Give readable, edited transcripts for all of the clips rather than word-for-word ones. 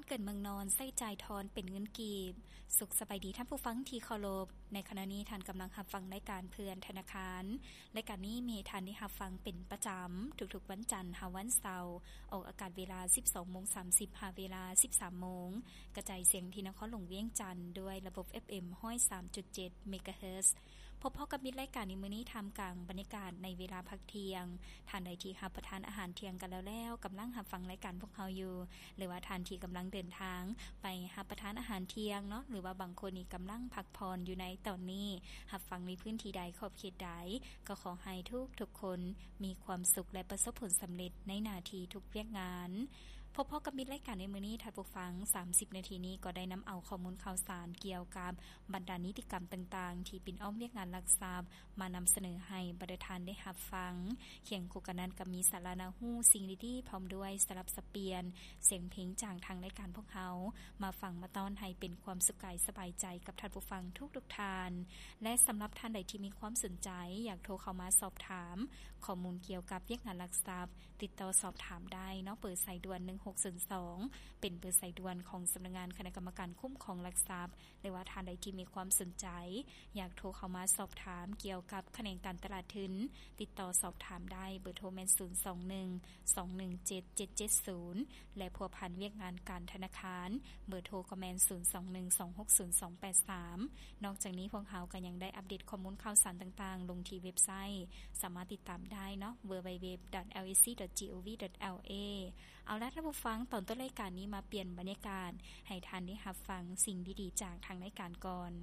เกิดเมืองนอนใช้จ่ายทอนเป็นเงินกีบสุขสบายดีท่านผู้ฟังที่เคารพในขณะนี้ท่านกำลังรับฟังรายการเพื่อนธนาคารรายการนี้มีท่านได้รับฟังเป็นประจำทุกๆวันจันทร์หาวันเสาร์ออกอากาศเวลา 12:30 น. หาเวลา 13:00 น. กระจายเสียงที่นครหลวงเวียงจันทน์ด้วยระบบ FM 103.7 เมกะเฮิรตซ์พบกับมิตรรายการในมื้อนี้ท่ามกลางบรรยากาศในเวลาพักเที่ยงท่านใดที่รับประทานอาหารเที่ยงกันแล้วกำลังรับฟังรายการพวกเราอยู่หรือว่าท่านที่กำลังเดินทางไปรับประทานอาหารเที่ยงเนาะหรือว่าบางคนนี่กำลังพักผ่อนอยู่ในตอนนี้รับฟังในพื้นที่ใดขอบเขตใดก็ขอให้ทุกคนมีความสุขและประสบผลสำเร็จในหน้าที่ทุกเวียกงานพบกับมิตรรายการในมื้อนี้ท่านผู้ฟัง30นาทีนี้ก็ได้นําเอาข้อมูลข่าวสารเกี่ยวกับบรรดานิติกรรมต่างๆที่ปิ่นอ้อมเวียกงานรักทรัพย์มานําเสนอให้บรรดาท่านได้รับฟังเคียงคู่กันนั้นก็มีสาระน่าฮู้สิ่งดีๆพร้อมด้วยสลับสับเปลี่ยนเสียงเพลงจากทางรายการพวกเรามาฟังมาต้อนให้เป็นความสุขกายสบายใจกับท่านผู้ฟังทุกๆท่านและสำหรับท่านใดที่มีความสนใจอยากโทรเข้ามาสอบถามข้อมูลเกี่ยวกับเวียกงานรักทรัพย์ติดต่อสอบถามได้เนาะเปิดสายด่วน1602เป็นเบอร์สายด่วนของสำนักงานคณะกรรมการคุ้มครองหลักทรัพย์หรือว่าท่านใดที่มีความสนใจอยากโทรเข้ามาสอบถามเกี่ยวกับแขนงการตลาดทุนติดต่อสอบถามได้เบอร์โทรแม่น021-217-770และพัวพันเวียกงานการธนาคารเบอร์โทรก็แม่น021-260-283นอกจากนี้พวกเราก็ยังได้อัปเดตข้อมูลข่าวสารต่างๆลงที่เว็บไซต์สามารถติดตามได้เนาะ www.lec.gov.la เอาล่ะท่านผู้ฟังตอนต้นรายการนี้มาเปลี่ยนบรรยากาศให้ท่านได้รับฟังสิ่งดีๆจากทางรายการก่อน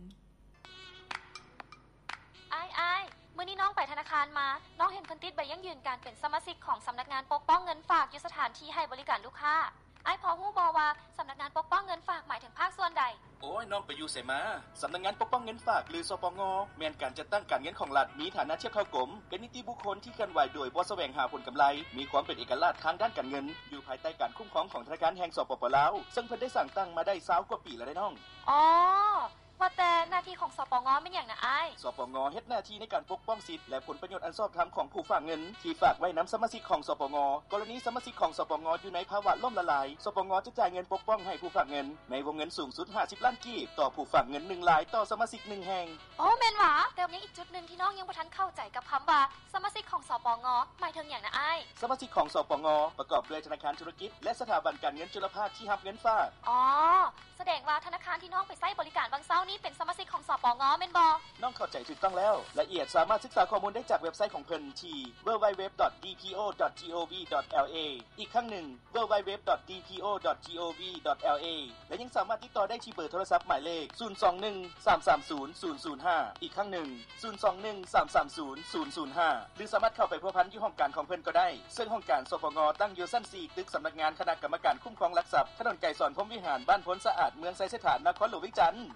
อ้ายๆมื้อนี้น้องไปธนาคารมาน้องเห็นเพิ่นติดใบยั่งยืนการเป็นสมาชิกของสำนักงานปกป้องเงินฝากอยู่สถานที่ให้บริการลูกค้าอ้ายพอฮู้บ่ว่าสำนักงานปกป้องเงินฝากหมายถึงภาคส่วนใดโอ้ยน้องไปอยู่ไสมาสำนักงานปกป้องเงินฝากหรือสปงแม่นการจัดตั้งการเงินของรัฐมีฐานะเทียบเท่ากรมเป็นนิติบุคคลที่เคลื่อนไหวโดยบ่แสวงหาผลกำไรมีความเป็นเอกราชทางด้านการเงินอยู่ภายใต้การคุ้มครองของธนาคารแห่งสปป.ลาวซึ่งเพิ่นได้สร้างตั้งมาได้20กว่าปีแล้วได้น้องอ๋อว่าแต่หน้าที่ของสปงเป็นหยังนะอ้ายสปงเฮ็ดหน้าที่ในการปกป้องสิทธิและผลประโยชน์อันชอบธรรมของผู้ฝากเงินที่ฝากไว้นําสมาชิกของสปงกรณีสมาชิกของสปงอยู่ในภาวะล่มละลายสปงจะจ่ายเงินปกป้องให้ผู้ฝากเงินในวงเงินสูงสุด50ล้านกีบต่อผู้ฝากเงิน1รายต่อสมาชิก1แห่งอ๋อแม่นหว่าแต่ยังอีกจุดนึงที่น้องยังบ่ทันเข้าใจกับคำว่าสมาชิกของสปงหมายถึงหยังนะอ้ายสมาชิกของสปงประกอบด้วยธนาคารธุรกิจและสถาบันการเงินจุลภาคที่รับเงินฝากอ๋อแสดงว่าธนาคารที่น้องไปใช้บริการบางเช้านี้เป็นสมาชิกของสปงแม่นบ่น้องเข้าใจถูกต้องแล้วละเอียดสามารถศึกษาข้อมูลได้จากเว็บไซต์ของเพิ่นที่ www.dpo.gov.la อีกครั้งหนึ่ง www.dpo.gov.la และยังสามารถติดต่อได้ที่เบอร์โทรศัพท์หมายเลข021-330-005อีกครั้งหนึ่ง021-330-005หรือสามารถเข้าไปพัวพันอยู่ห้องการของเพิ่นก็ได้ซึ่งห้องการสปงตั้งอยู่ชั้น4ตึกสำนักงานคณะกรรมการคุ้มครองหลักทรัพย์ถนนไกรสอนพรหมวิหารบ้านพ้นสะอาดเมืองไซสถานนครหลวงเวียงจันทน์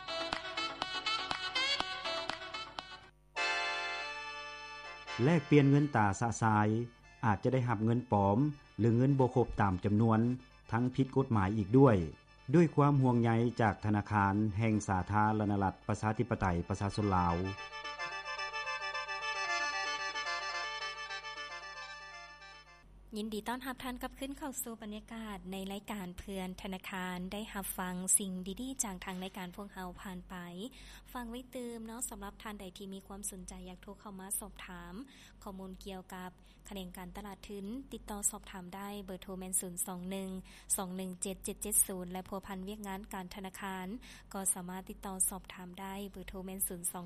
แลกเปลี่ยนเงินตราสะสายอาจจะได้รับเงินปลอมหรือเงินบ่ครบตามจํานวนทั้งผิดกฎหมายอีกด้วยความห่วงใยจากธนาคารแห่งสาธารณรัฐประชาธิปไตยประชาชนลาวยินดีต้อนรับท่านกลับขึ้นเข้าสู่บรรยากาศในรายการเพื่อนธนาคารได้รับฟังสิ่งดีๆจากทางรายการพวกเราผ่านไปฟังไว้ตื่มเนาะสําหรับท่านใดที่มีความสนใจอยากโทรเข้ามาสอบถามข้อมูลเกี่ยวกับแขนงการตลาดทุนติดต่อสอบถามได้เบอร์โทรแม่น021-217-770และพัวพันเวียกงานการธนาคารก็สามารถติดต่อสอบถามได้เบอร์โทรแม่น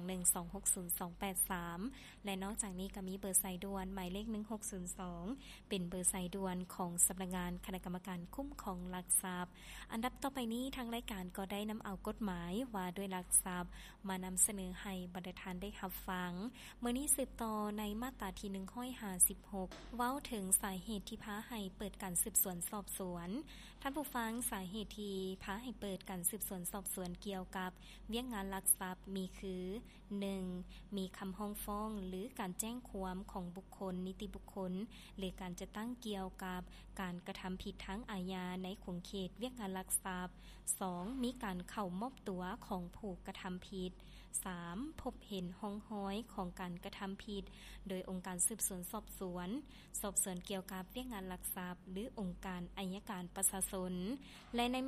021-260-283และนอกจากนี้ก็มีเบอร์สายด่วนหมายเลข1602เป็นเบอร์สายด่วนของสำนักงานคณะกรรมการคุ้มครองหลักทรัพย์อันดับต่อไปนี้ทางรายการก็ได้นําเอากฎหมายว่าด้วยหลักทรัพย์มานําเสนอให้บรรดาท่านได้รับฟังมื้อนี้สืบต่อในมาตราที่156เว้าถึงสาเหตุที่พาให้เปิดการสืบสวนสอบสวนท่านผู้ฟังสาเหตุที่พาให้เปิดการสืบสวนสอบสวนเกี่ยวกับเวียกงานหลักทรัพย์มีคือ 1. มีคำร้องฟ้องหรือการแจ้งความของบุคคลนิติบุคคลหรือการจะตั้งเกี่ยวกับการกระทําผิดทางอาญาในขงเขตเวียกงานหลักทรัพย์ 2. มีการเข้ามอบตัวของผู้กระทําผิด 3. พบเห็นร่องรอยของการกระทําผิดโดยองค์การสืบสวนสอบสวนเกี่ยวกับเวียกงานหลักทรัพย์หรือองค์การอัยการประชาชนและใน